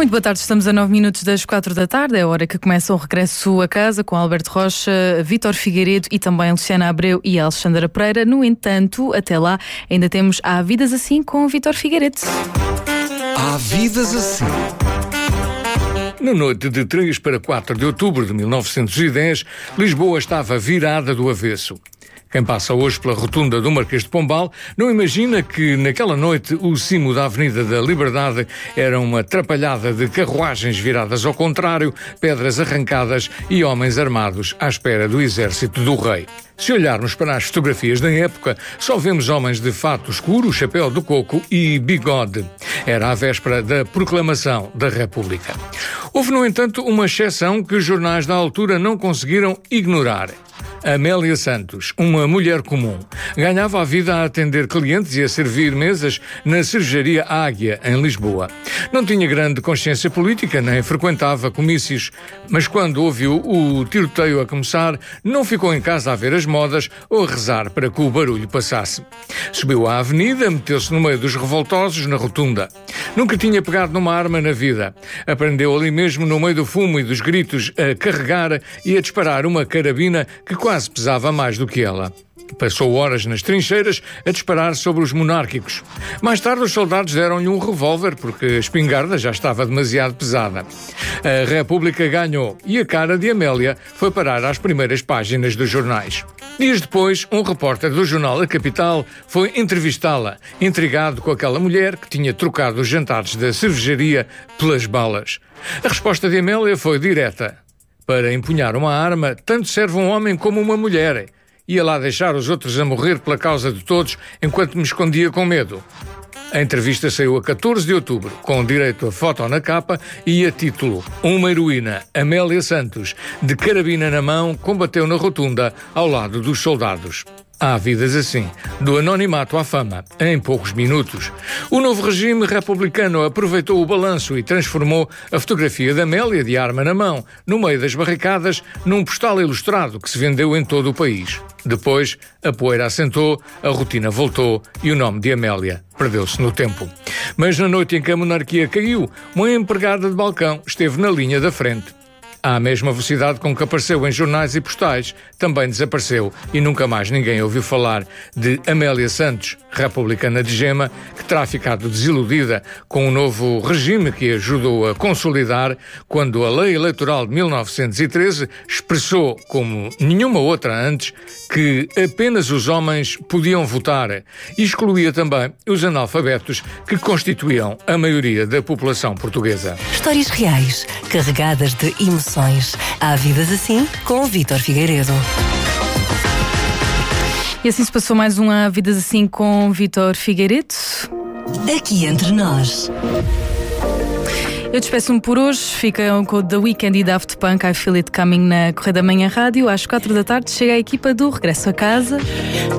Muito boa tarde, estamos a 9 minutos das 4 da tarde, é a hora que começa o regresso a casa com Alberto Rocha, Vítor Figueiredo e também Luciana Abreu e Alexandra Pereira. No entanto, até lá, ainda temos Há Vidas Assim com Vítor Figueiredo. Há Vidas Assim. Na noite de 3 para 4 de outubro de 1910, Lisboa estava virada do avesso. Quem passa hoje pela rotunda do Marquês de Pombal não imagina que, naquela noite, o cimo da Avenida da Liberdade era uma atrapalhada de carruagens viradas ao contrário, pedras arrancadas e homens armados à espera do exército do rei. Se olharmos para as fotografias da época, só vemos homens de fato escuro, chapéu de coco e bigode. Era a véspera da proclamação da República. Houve, no entanto, uma exceção que os jornais da altura não conseguiram ignorar. Amélia Santos, uma mulher comum, ganhava a vida a atender clientes e a servir mesas na cervejaria Águia, em Lisboa. Não tinha grande consciência política, nem frequentava comícios, mas quando ouviu o tiroteio a começar, não ficou em casa a ver as modas ou a rezar para que o barulho passasse. Subiu à avenida, meteu-se no meio dos revoltosos na rotunda. Nunca tinha pegado numa arma na vida. Aprendeu ali mesmo, no meio do fumo e dos gritos, a carregar e a disparar uma carabina que quase pesava mais do que ela. Passou horas nas trincheiras a disparar sobre os monárquicos. Mais tarde os soldados deram-lhe um revólver porque a espingarda já estava demasiado pesada. A República ganhou e a cara de Amélia foi parar às primeiras páginas dos jornais. Dias depois, um repórter do jornal A Capital foi entrevistá-la, intrigado com aquela mulher que tinha trocado os jantares da cervejaria pelas balas. A resposta de Amélia foi direta. Para empunhar uma arma, tanto serve um homem como uma mulher. Ia lá deixar os outros a morrer pela causa de todos, enquanto me escondia com medo. A entrevista saiu a 14 de outubro, com direito a foto na capa e a título: Uma heroína, Amélia Santos, de carabina na mão, combateu na rotunda ao lado dos soldados. Há vidas assim, do anonimato à fama, em poucos minutos. O novo regime republicano aproveitou o balanço e transformou a fotografia de Amélia, de arma na mão, no meio das barricadas, num postal ilustrado que se vendeu em todo o país. Depois, a poeira assentou, a rotina voltou e o nome de Amélia perdeu-se no tempo. Mas na noite em que a monarquia caiu, uma empregada de balcão esteve na linha da frente. À mesma velocidade com que apareceu em jornais e postais, também desapareceu e nunca mais ninguém ouviu falar de Amélia Santos, republicana de gema, que terá ficado desiludida com o novo regime que ajudou a consolidar quando a Lei Eleitoral de 1913 expressou, como nenhuma outra antes, que apenas os homens podiam votar e excluía também os analfabetos que constituíam a maioria da população portuguesa. Histórias reais, carregadas de emoções. Há Vidas Assim com Vítor Figueiredo. E assim se passou mais um Há Vidas Assim com Vítor Figueiredo. Aqui entre nós. Eu despeço-me por hoje. Ficam com The Weeknd e Daft Punk, I Feel It Coming na Correio da Manhã Rádio. Às 4 da tarde chega a equipa do Regresso a Casa.